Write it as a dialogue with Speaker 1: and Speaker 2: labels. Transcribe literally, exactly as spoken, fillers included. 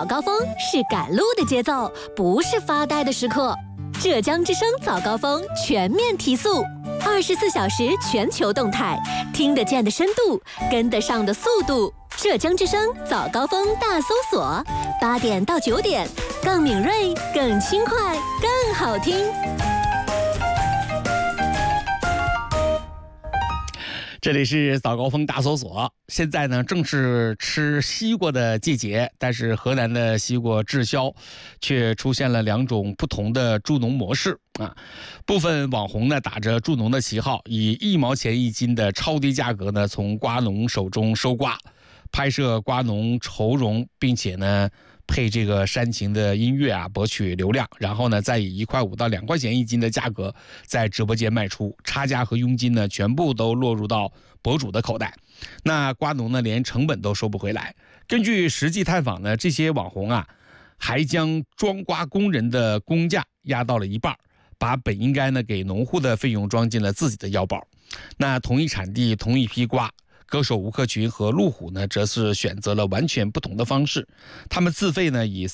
Speaker 1: 早高峰是赶路的节奏，不是发呆的时刻。浙江之声早高峰全面提速，二十四小时全球动态，听得见的深度，跟得上的速度。浙江之声早高峰大搜索，八点到九点，更敏锐、更轻快、更好听。
Speaker 2: 这里是早高峰大搜索，现在呢正是吃西瓜的季节，但是河南的西瓜滞销，却出现了两种不同的助农模式啊。部分网红呢打着助农的旗号，以一毛钱一斤的超低价格呢从瓜农手中收瓜，拍摄瓜农愁容，并且呢配这个煽情的音乐啊，博取流量，然后呢，再以一块五到两块钱一斤的价格在直播间卖出，差价和佣金呢，全部都落入到博主的口袋。那瓜农呢，连成本都收不回来。根据实际探访呢，这些网红啊，还将装瓜工人的工价压到了一半，把本应该呢给农户的费用装进了自己的腰包。那同一产地，同一批瓜，歌手吴克群和路虎呢，则是选择了完全不同的方式，他们自费呢以